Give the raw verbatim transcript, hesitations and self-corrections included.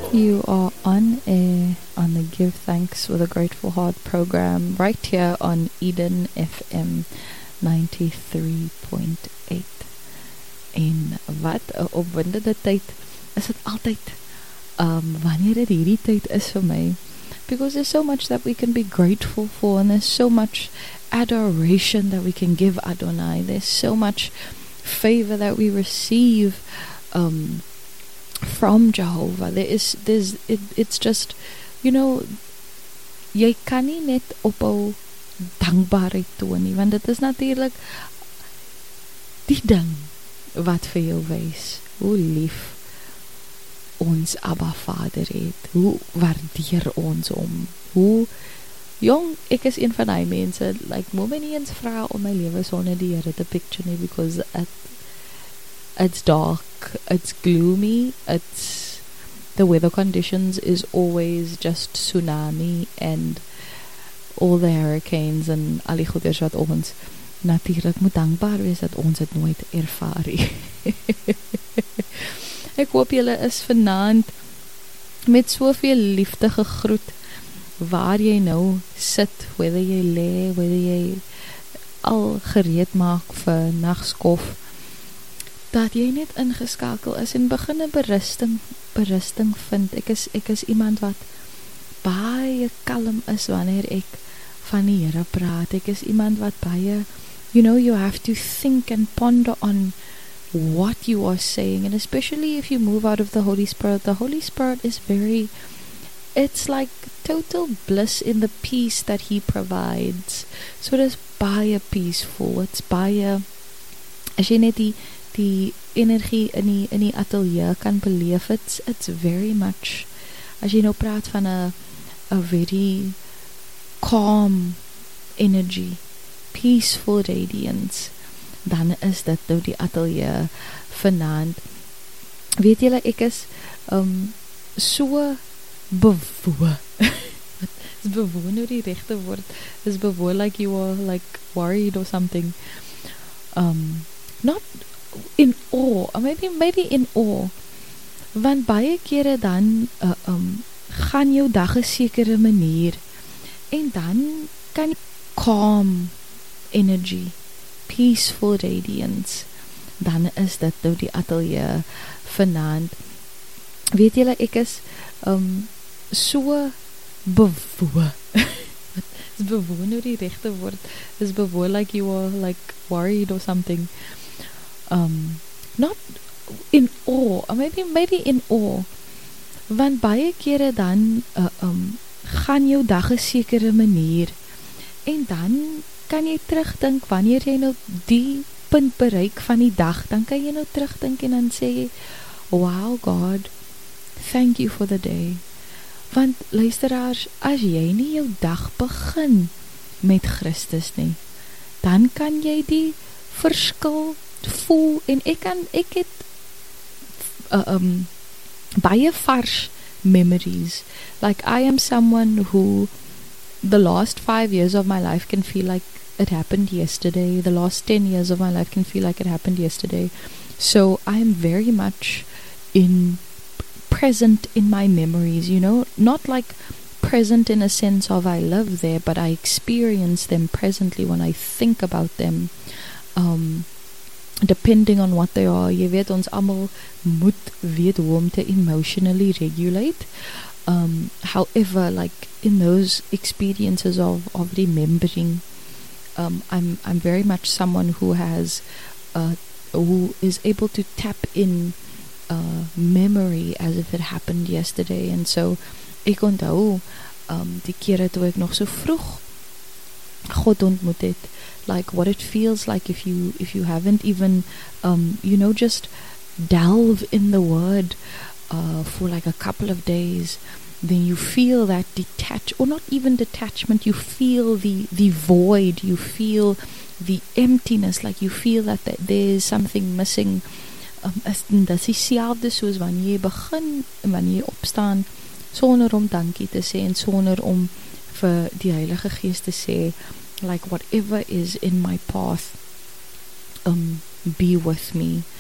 You are on air on the Give Thanks with a Grateful Heart program right here on Eden F M ninety-three point eight. En wat 'n opwindende tyd is dit altyd um, wanneer dit hierdie tyd is vir my, because there's so much that we can be grateful for, and there's so much adoration that we can give Adonai. There's so much favor that we receive um, from Jehovah. There is, there's, it, it's just, you know, jy kan nie net ophou dankbaarheid toon nie, want dit is natuurlijk die ding wat vir jou wys hoe lief ons Abba Vader het, hoe waardeer ons om, hoe jong, ek is een van die mense, like, moet my nie eens vraag om my lewe sonder die Here te picture nie, because it, it's dark, it's gloomy, it's, the weather conditions is always just tsunami and all the hurricanes en al die goeders wat ons natuurlijk moet dankbaar wees dat ons het nooit ervaar nie. Ek hoop julle is vanaand met soveel liefde gegroet waar jy nou sit, whether jy lê, whether jy al gereed maak vir nagskof, dat jy net ingeskakel is en begin 'n berusting, berusting vind. Ek is, ek is iemand wat baie kalm is wanneer ek van die Here praat. Ek is iemand wat baie, you know, you have to think and ponder on what you are saying, and especially if you move out of the Holy Spirit. The Holy Spirit is very, it's like total bliss in the peace that He provides. So it is baie peaceful, it's baie, as jy net die, die energie in die, in die atelier kan beleef, it's, it's very much, as jy nou praat van a, a very calm energy, peaceful radiance, dan is dit nou die atelier vanaand. Weet julle, ek is um, so bewoe. Is bewoe nou die rechte woord? Is bewoe like you are like worried or something. Um, not in awe, maybe, maybe in awe. Want baie kere dan uh, um, gaan jou dag 'n sekere manier en dan kan calm energy, peaceful radiance, dan is dit nou die atelier vanaand. Weet julle, ek is um, so bewoe. Is bewoe nou die rechte woord? Is bewoe like you are like worried or something. Um, not in awe, maybe, maybe in awe. Want baie kere dan uh, um, gaan jou dag 'n sekere manier en dan kan jy terugdink, wanneer jy nou die punt bereik van die dag, dan kan jy nou terugdink en dan sê jy, wow God, thank you for the day. Want luisteraars, as jy nie jou dag begin met Christus nie, dan kan jy die verskil voel, en ek kan, ek het uh, um, baie vars memories. Like, I am someone who the last five years of my life can feel like it happened yesterday. The last ten years of my life can feel like it happened yesterday. So I am very much in present in my memories, you know, not like present in a sense of I live there, but I experience them presently when I think about them. Um, depending on what they are, jy weet, ons almal moet weet hoe om te emotionally regulate. Um, however, like in those experiences of, of remembering, um, I'm, I'm very much someone who has, uh, who is able to tap in uh, memory as if it happened yesterday. And so, ek onthou, um, die kere toe ek nog so vroeg God ontmoet het, like what it feels like if you, if you haven't even, um, you know, just delve in the word, uh, for like a couple of days, then you feel that detach, or not even detachment, you feel the, the void, you feel the emptiness, like you feel that, that there is something missing. Um, is, dit is dieselfde soos wanneer jy begin, en wanneer jy opstaan, sonder om dankie te sê, en sonder om vir die Heilige Gees te sê, like whatever is in my path, um, be with me,